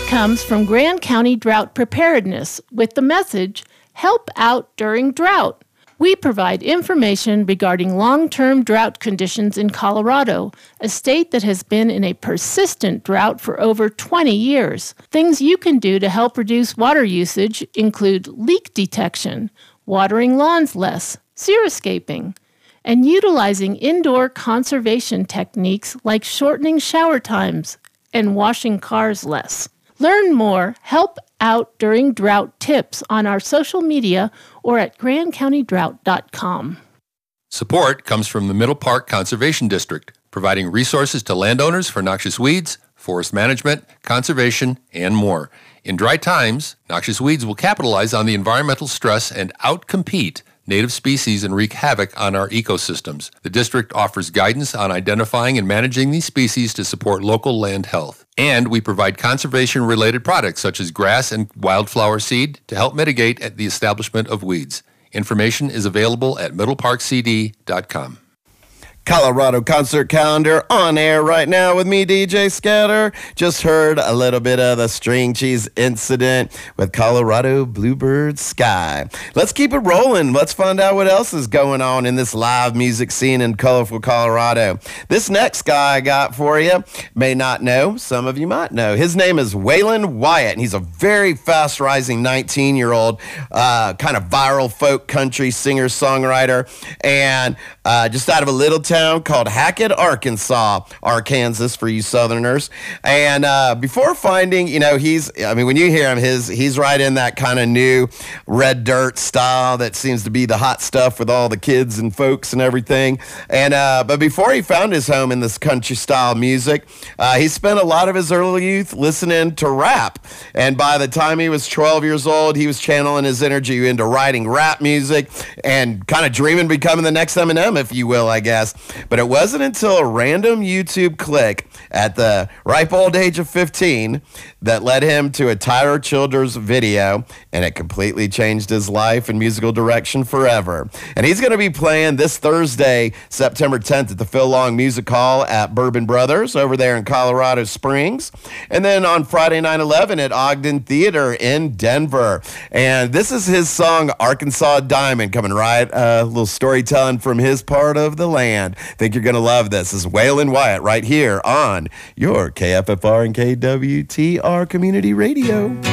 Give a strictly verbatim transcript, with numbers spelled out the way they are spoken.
comes from Grand County Drought Preparedness with the message, Help Out During Drought. We provide information regarding long-term drought conditions in Colorado, a state that has been in a persistent drought for over twenty years. Things you can do to help reduce water usage include leak detection, watering lawns less, xeriscaping, and utilizing indoor conservation techniques like shortening shower times and washing cars less. Learn more, help out during drought tips on our social media or at grand county drought dot com. Support comes from the Middle Park Conservation District, providing resources to landowners for noxious weeds, forest management, conservation, and more. In dry times, noxious weeds will capitalize on the environmental stress and outcompete native species and wreak havoc on our ecosystems. The district offers guidance on identifying and managing these species to support local land health. And we provide conservation-related products such as grass and wildflower seed to help mitigate the establishment of weeds. Information is available at middle park c d dot com. Colorado Concert Calendar on air right now with me, D J Scatter. Just heard a little bit of the string cheese incident with Colorado Bluebird Sky. Let's keep it rolling. Let's find out what else is going on in this live music scene in colorful Colorado. This next guy I got for you may not know. Some of you might know. His name is Waylon Wyatt, and he's a very fast-rising nineteen-year-old uh, kind of viral folk country singer-songwriter, and uh, just out of a little town called Hackett, Arkansas, Arkansas for you Southerners. And uh, before finding, you know, he's, I mean, when you hear him, his he's right in that kind of new red dirt style that seems to be the hot stuff with all the kids and folks and everything. And uh, but before he found his home in this country style music, uh, he spent a lot of his early youth listening to rap. And by the time he was twelve years old, he was channeling his energy into writing rap music and kind of dreaming becoming the next Eminem, if you will, I guess. But it wasn't until a random YouTube click at the ripe old age of fifteen that led him to a Tyra Childers video, and it completely changed his life and musical direction forever. And he's going to be playing this Thursday, September tenth, at the Phil Long Music Hall at Bourbon Brothers over there in Colorado Springs. And then on Friday, nine eleven at Ogden Theater in Denver. And this is his song, Arkansas Diamond, coming right, a uh, little storytelling from his part of the land. Think you're going to love this. This is Waylon Wyatt right here on your K F F R and K W T R Community Radio.